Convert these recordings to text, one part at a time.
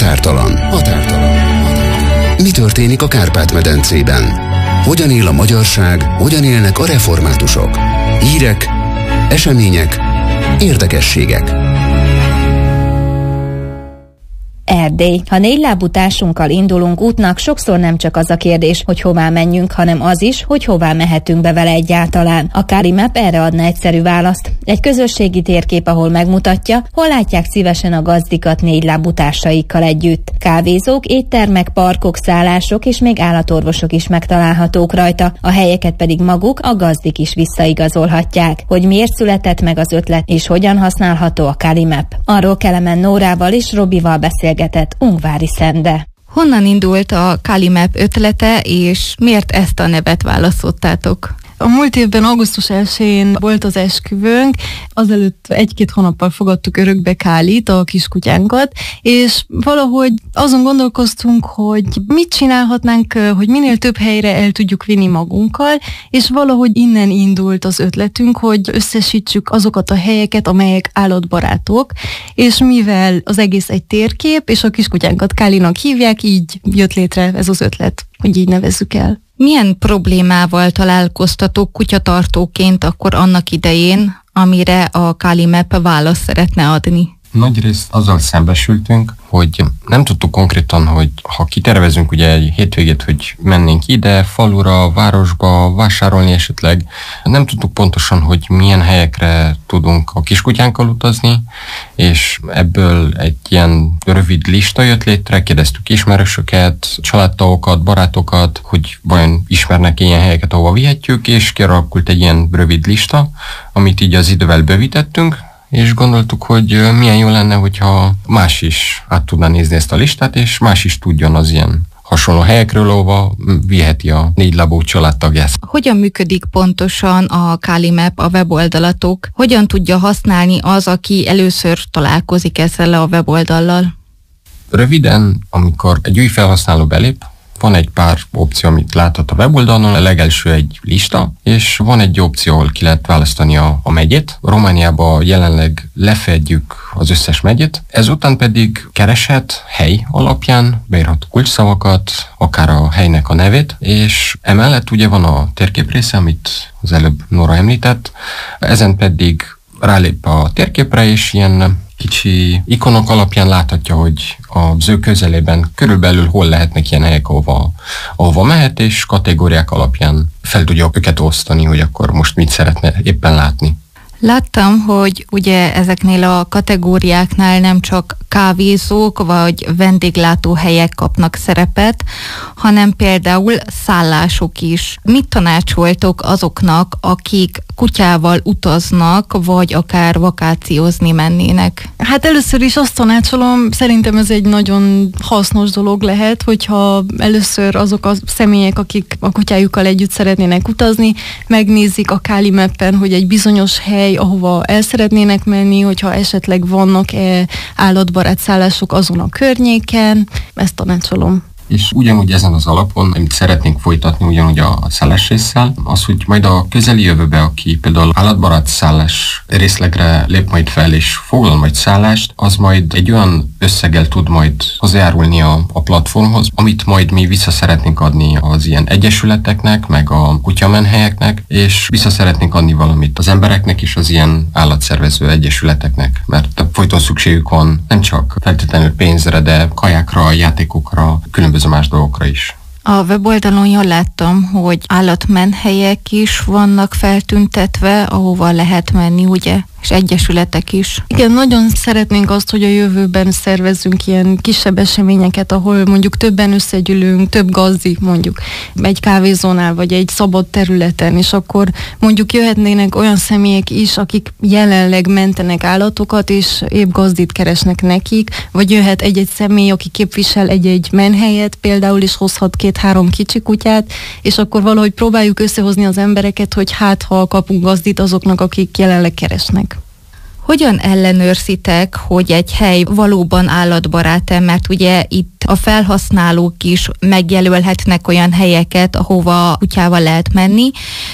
Határtalan. Mi történik a Kárpát-medencében? Hogyan él a magyarság, hogyan élnek a reformátusok? Hírek, események, érdekességek. Erdély. Ha négylábú társunkkal indulunk útnak, sokszor nem csak az a kérdés, hogy hová menjünk, hanem az is, hogy hová mehetünk be vele egyáltalán. A Kalimap erre adna egyszerű választ. Egy közösségi térkép, ahol megmutatja, hol látják szívesen a gazdikat négylábú társaikkal együtt. Kávézók, éttermek, parkok, szállások és még állatorvosok is megtalálhatók rajta, a helyeket pedig maguk, a gazdik is visszaigazolhatják. Hogy miért született meg az ötlet és hogyan használható a Kalimap. Arról Kelemen Nórával és Robival beszélgetett Ungvári Szende. Honnan indult a Kalimap ötlete, és miért ezt a nevet választottátok? A múlt évben augusztus 1-én volt az esküvőnk, azelőtt 1-2 hónappal fogadtuk örökbe Kálit, a kiskutyánkat, és valahogy azon gondolkoztunk, hogy mit csinálhatnánk, hogy minél több helyre el tudjuk vinni magunkkal, és valahogy innen indult az ötletünk, hogy összesítsük azokat a helyeket, amelyek állatbarátok, és mivel az egész egy térkép, és a kiskutyánkat Kálinak hívják, így jött létre ez az ötlet, hogy így nevezzük el. Milyen problémával találkoztatok kutyatartóként akkor annak idején, amire a Kalimap választ szeretne adni? Nagyrészt azzal szembesültünk, hogy nem tudtuk konkrétan, hogy ha kitervezünk ugye egy hétvégét, hogy mennénk ide, falura, városba, vásárolni esetleg, nem tudtuk pontosan, hogy milyen helyekre tudunk a kiskutyánkkal utazni, és ebből egy ilyen rövid lista jött létre, kérdeztük ismerősöket, családtagokat, barátokat, hogy vajon ismernek ilyen helyeket, ahova vihetjük, és kialakult egy ilyen rövid lista, amit így az idővel bővítettünk, és gondoltuk, hogy milyen jó lenne, hogyha más is át tudná nézni ezt a listát, és más is tudjon az ilyen hasonló helyekről, ahova viheti a négylábú családtagját. Hogyan működik pontosan a Kalimap, a weboldalatok? Hogyan tudja használni az, aki először találkozik ezzel a weboldallal? Röviden, amikor egy új felhasználó belép, van egy pár opció, amit láthat a weboldalon, a legelső egy lista, és van egy opció, ahol ki lehet választani a megyét. Romániában jelenleg lefedjük az összes megyét, ezután pedig kereshet hely alapján, beírhat kulcsszavakat, akár a helynek a nevét, és emellett ugye van a térkép része, amit az előbb Nóra említett, ezen pedig rálép a térképre, és ilyen kicsi ikonok alapján láthatja, hogy az ő közelében körülbelül hol lehetnek ilyen helyek, ahova mehet, és kategóriák alapján fel tudja őket osztani, hogy akkor most mit szeretne éppen látni. Láttam, hogy ugye ezeknél a kategóriáknál nem csak kávézók vagy vendéglátóhelyek kapnak szerepet, hanem például szállások is. Mit tanácsoltok azoknak, akik kutyával utaznak, vagy akár vakációzni mennének? Hát először is azt tanácsolom, szerintem ez egy nagyon hasznos dolog lehet, hogyha először azok a személyek, akik a kutyájukkal együtt szeretnének utazni, megnézik a Kalimapen, hogy egy bizonyos hely, ahova el szeretnének menni, hogyha esetleg vannak-e állatbarát szállások azon a környéken, ezt tanácsolom. És ugyanúgy ezen az alapon, amit szeretnénk folytatni ugyanúgy a szállás résszel, az, hogy majd a közeli jövőbe, aki például állatbarát szállás részlegre lép majd fel és foglal majd szállást, az majd egy olyan összeggel tud majd hozzájárulni a platformhoz, amit majd mi vissza szeretnénk adni az ilyen egyesületeknek, meg a kutyamenhelyeknek, és vissza szeretnénk adni valamit az embereknek és az ilyen állatszervező egyesületeknek, mert folyton szükségük van nem csak feltétlenül pénzre, de kajákra, játékokra, különböző más dolgokra is. A weboldalon jól láttam, hogy állatmenhelyek is vannak feltüntetve, ahova lehet menni, ugye? És egyesületek is. Igen, nagyon szeretnénk azt, hogy a jövőben szervezzünk ilyen kisebb eseményeket, ahol mondjuk többen összegyűlünk, több gazdi mondjuk egy kávézónál, vagy egy szabad területen, és akkor mondjuk jöhetnének olyan személyek is, akik jelenleg mentenek állatokat, és épp gazdit keresnek nekik, vagy jöhet egy-egy személy, aki képvisel egy-egy menhelyet például, és hozhat 2-3 kicsi kutyát, és akkor valahogy próbáljuk összehozni az embereket, hogy hát ha kapunk gazdit azoknak, akik jelenleg keresnek. Hogyan ellenőrzitek, hogy egy hely valóban állatbarát-e, mert ugye itt a felhasználók is megjelölhetnek olyan helyeket, ahova kutyával lehet menni,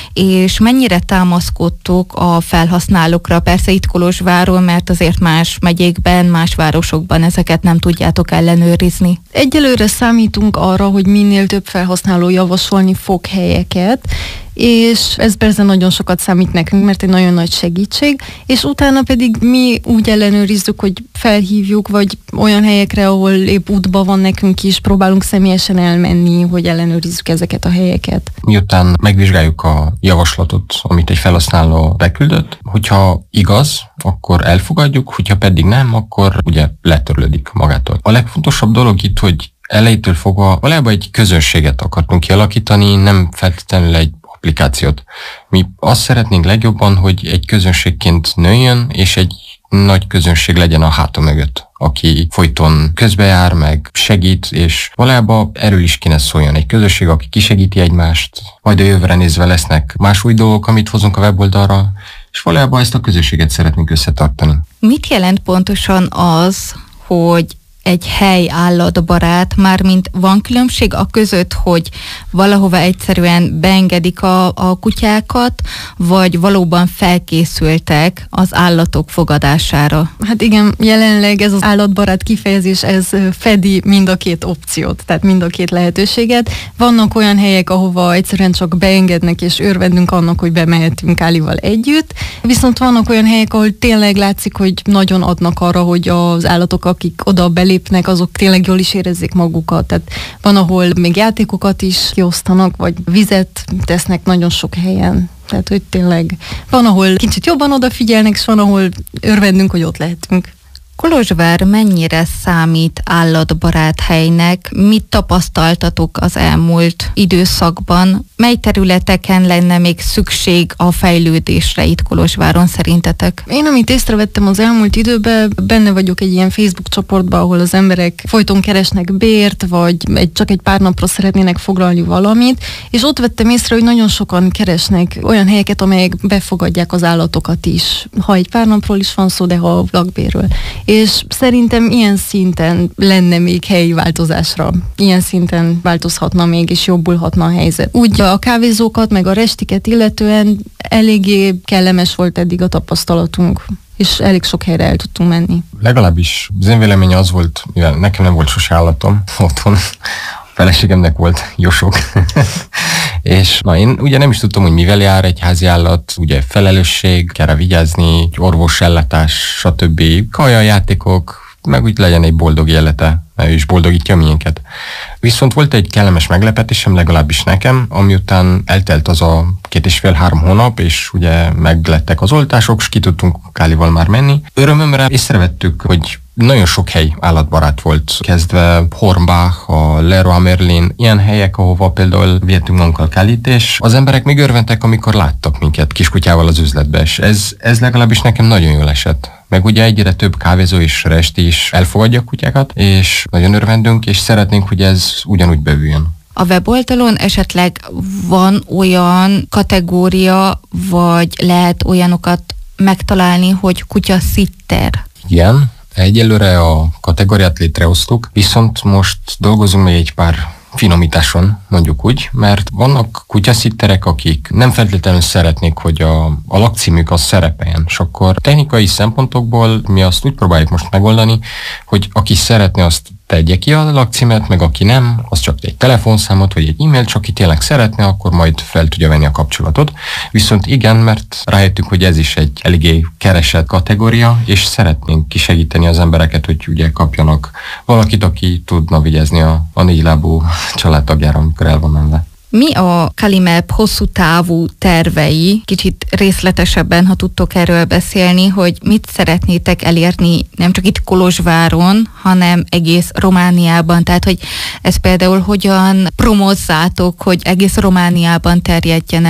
és mennyire támaszkodtok a felhasználókra, persze itt Kolozsváron, mert azért más megyékben, más városokban ezeket nem tudjátok ellenőrizni. Egyelőre számítunk arra, hogy minél több felhasználó javasolni fog helyeket, és ez persze nagyon sokat számít nekünk, mert egy nagyon nagy segítség, és utána pedig mi úgy ellenőrizzük, hogy felhívjuk, vagy olyan helyekre, ahol épp útban van nekünk is, próbálunk személyesen elmenni, hogy ellenőrizzük ezeket a helyeket. Miután megvizsgáljuk a javaslatot, amit egy felhasználó beküldött, hogyha igaz, akkor elfogadjuk, hogyha pedig nem, akkor ugye letörlődik magától. A legfontosabb dolog itt, hogy elejétől fogva valójában egy közönséget akartunk kialakítani, nem feltétlenül egy applikációt. Mi azt szeretnénk legjobban, hogy egy közönségként nőjön, és egy nagy közönség legyen a háta mögött, aki folyton közbejár, meg segít, és valójában erről is kéne szóljon. Egy közösség, aki kisegíti egymást, majd a jövőre nézve lesznek más új dolgok, amit hozunk a weboldalra, és valójában ezt a közösséget szeretnénk összetartani. Mit jelent pontosan az, hogy egy hely állatbarát, mármint van különbség a között, hogy valahova egyszerűen beengedik a kutyákat, vagy valóban felkészültek az állatok fogadására? Hát igen, jelenleg ez az állatbarát kifejezés, ez fedi mind a két opciót, tehát mind a két lehetőséget. Vannak olyan helyek, ahova egyszerűen csak beengednek, és örvendünk annak, hogy bemehetünk Álival együtt, viszont vannak olyan helyek, ahol tényleg látszik, hogy nagyon adnak arra, hogy az állatok, akik oda belépnek, azok tényleg jól is érezzék magukat. Tehát van, ahol még játékokat is kiosztanak, vagy vizet tesznek nagyon sok helyen. Tehát, hogy tényleg van, ahol kicsit jobban odafigyelnek, és van, ahol örvendünk, hogy ott lehetünk. Kolozsvár mennyire számít állatbarát helynek? Mit tapasztaltatok az elmúlt időszakban? Mely területeken lenne még szükség a fejlődésre itt Kolozsváron szerintetek? Én, amit észrevettem az elmúlt időben, benne vagyok egy ilyen Facebook csoportban, ahol az emberek folyton keresnek bért, vagy csak egy pár napra szeretnének foglalni valamit, és ott vettem észre, hogy nagyon sokan keresnek olyan helyeket, amelyek befogadják az állatokat is. Ha egy pár napról is van szó, de ha a lakbérről. És szerintem ilyen szinten lenne még helyi változásra. Ilyen szinten változhatna még, és jobbulhatna a helyzet. Úgy a kávézókat, meg a restiket illetően eléggé kellemes volt eddig a tapasztalatunk, és elég sok helyre el tudtunk menni. Legalábbis az én véleménye az volt, mivel nekem nem volt sose állatom otthon, a feleségemnek volt jó sok. És én ugye nem is tudtam, hogy mivel jár egy házi állat, ugye felelősség, kell rá vigyázni, orvosellátás, stb. Kaja, játékok, meg úgy legyen egy boldog élete, mert ő is boldogítja miénket. Viszont volt egy kellemes meglepetésem, legalábbis nekem, amiután eltelt az a 2,5-3 hónap, és ugye meglettek az oltások, és ki tudtunk Kálival már menni. Örömömre észrevettük, hogy nagyon sok hely állatbarát volt, kezdve Hornbach, a Leroy Merlin, ilyen helyek, ahova például vihetünk magunkkal Kálit, és az emberek még örventek, amikor láttak minket kiskutyával az üzletbe, és ez legalábbis nekem nagyon jól esett. Meg ugye egyre több kávézó és resti is elfogadja a kutyákat, és nagyon örvendünk, és szeretnénk, hogy ez ugyanúgy bővüljön. A weboldalon esetleg van olyan kategória, vagy lehet olyanokat megtalálni, hogy kutya-szitter? Igen. Egyelőre a kategóriát létrehoztuk, viszont most dolgozunk még egy pár finomításon, mondjuk úgy, mert vannak kutyaszitterek, akik nem feltétlenül szeretnék, hogy a lakcímük az szerepeljen, és akkor technikai szempontokból mi azt úgy próbáljuk most megoldani, hogy aki szeretne, azt tegye ki a lakcímet, meg aki nem, az csak egy telefonszámot, vagy egy e-mailt, csak aki tényleg szeretne, akkor majd fel tudja venni a kapcsolatot. Viszont igen, mert rájöttünk, hogy ez is egy eléggé keresett kategória, és szeretnénk kisegíteni az embereket, hogy ugye kapjanak valakit, aki tudna vigyázni a négylábú családtagjára, amikor el van menve. Mi a Kalimap hosszú távú tervei? Kicsit részletesebben, ha tudtok erről beszélni, hogy mit szeretnétek elérni nem csak itt Kolozsváron, hanem egész Romániában. Tehát, hogy ez például hogyan promozzátok, hogy egész Romániában terjedjen el?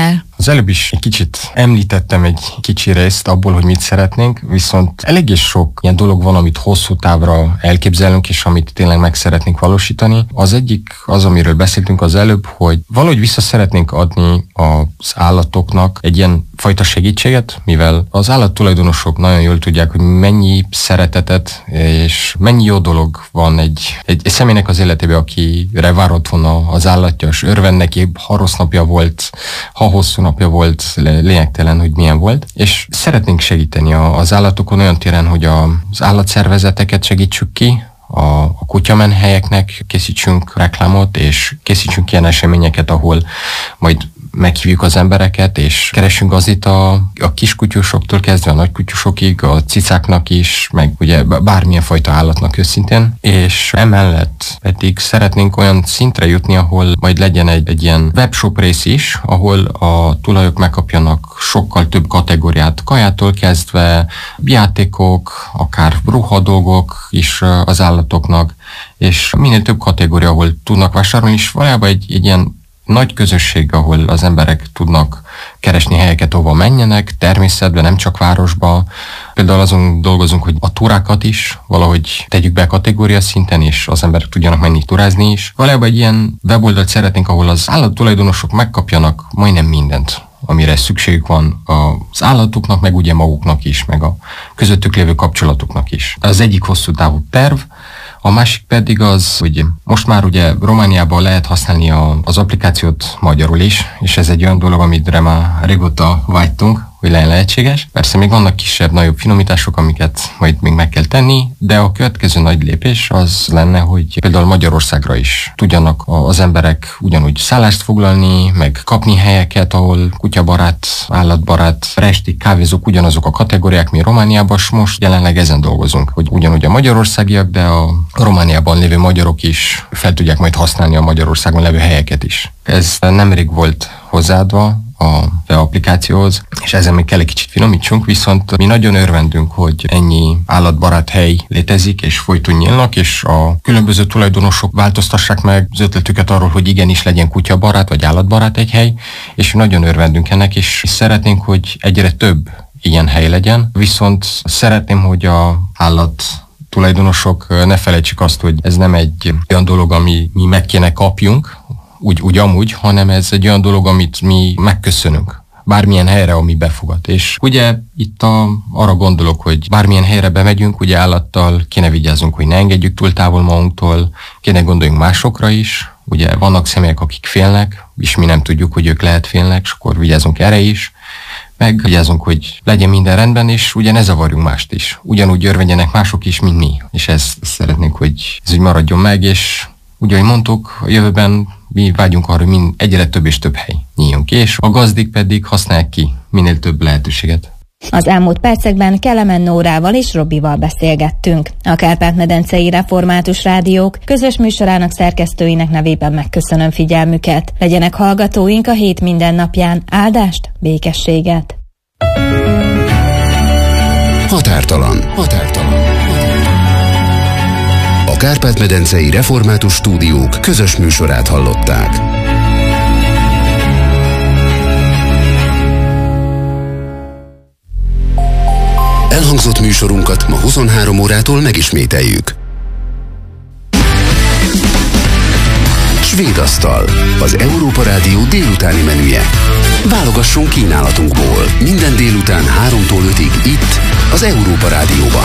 Az előbb is egy kicsit említettem egy kicsi részt abból, hogy mit szeretnénk, viszont eléggé sok ilyen dolog van, amit hosszú távra elképzelünk, és amit tényleg meg szeretnénk valósítani. Az egyik az, amiről beszéltünk az előbb, hogy valahogy vissza szeretnénk adni az állatoknak egy ilyen fajta segítséget, mivel az állattulajdonosok nagyon jól tudják, hogy mennyi szeretetet és mennyi jó dolog van egy személynek az életében, akire várott volna az állatja, és örvend neki, ha rossz napja volt, ha hosszú napja volt, lényegtelen, hogy milyen volt. És szeretnénk segíteni az állatokon olyan téren, hogy az állatszervezeteket segítsük ki, a kutyamenhelyeknek készítsünk reklámot, és készítsünk ilyen eseményeket, ahol majd meghívjuk az embereket, és keressünk gazdit a kiskutyusoktól kezdve a nagykutyusokig, a cicáknak is, meg ugye bármilyen fajta állatnak őszintén, és emellett pedig szeretnénk olyan szintre jutni, ahol majd legyen egy ilyen webshop rész is, ahol a tulajok megkapjanak sokkal több kategóriát, kajától kezdve, játékok, akár ruhadolgok is az állatoknak, és minél több kategória, ahol tudnak vásárolni, és valójában egy ilyen nagy közösség, ahol az emberek tudnak keresni helyeket, hova menjenek, természetben, nem csak városba. Például azon dolgozunk, hogy a túrákat is valahogy tegyük be kategória szinten, és az emberek tudjanak menni turázni is. Valójában egy ilyen weboldalt szeretnénk, ahol az állattulajdonosok megkapjanak majdnem mindent, amire szükségük van az állatuknak, meg ugye maguknak is, meg a közöttük lévő kapcsolatuknak is. Az egyik hosszú távú terv. A másik pedig az, hogy most már ugye Romániában lehet használni az applikációt magyarul is, és ez egy olyan dolog, amire már régóta vágytunk, hogy legyen lehetséges. Persze még vannak kisebb-nagyobb finomítások, amiket majd még meg kell tenni, de a következő nagy lépés az lenne, hogy például Magyarországra is tudjanak az emberek ugyanúgy szállást foglalni, meg kapni helyeket, ahol kutyabarát, állatbarát, resti, kávézók, ugyanazok a kategóriák, mi Romániában, most jelenleg ezen dolgozunk, hogy ugyanúgy a magyarországiak, de a Romániában lévő magyarok is fel tudják majd használni a Magyarországon lévő helyeket is. Ez nemrég volt hozzáadva a applikációhoz, és ezen még kell egy kicsit finomítsunk, viszont mi nagyon örvendünk, hogy ennyi állatbarát hely létezik, és folyton nyílnak, és a különböző tulajdonosok változtassák meg az ötletüket arról, hogy igenis legyen kutyabarát, vagy állatbarát egy hely, és nagyon örvendünk ennek, és szeretnénk, hogy egyre több ilyen hely legyen, viszont szeretném, hogy a állattulajdonosok ne felejtsük azt, hogy ez nem egy olyan dolog, ami mi meg kéne kapjunk, úgy amúgy, hanem ez egy olyan dolog, amit mi megköszönünk bármilyen helyre, ami befogad. És ugye itt arra gondolok, hogy bármilyen helyre bemegyünk, ugye állattal kéne vigyázzunk, hogy ne engedjük túl távol magunktól, kéne gondoljunk másokra is. Ugye vannak személyek, akik félnek, és mi nem tudjuk, hogy ők lehet félnek, és akkor vigyázzunk erre is. Meg vigyázzunk, hogy legyen minden rendben, és ugye ne zavarjunk mást is. Ugyanúgy örvendjenek mások is, mint mi. És ezt szeretnénk, hogy ez úgy maradjon meg, és ugye, ahogy mondtuk, a jövőben mi vágyunk arra, hogy egyre több és több hely nyíljon ki, és a gazdik pedig használják ki minél több lehetőséget. Az elmúlt percekben Kelemen Nórával és Robival beszélgettünk. A Kárpát-medencei Református Rádiók közös műsorának szerkesztőinek nevében megköszönöm figyelmüket. Legyenek hallgatóink a hét minden napján. Áldást, békességet! Határtalan. A Kárpát-medencei Református Stúdiók közös műsorát hallották. Elhangzott műsorunkat ma 23 órától megismételjük. Svédasztal, az Európa Rádió délutáni menüje. Válogassunk kínálatunkból. Minden délután 3-tól 5-ig itt, az Európa Rádióban.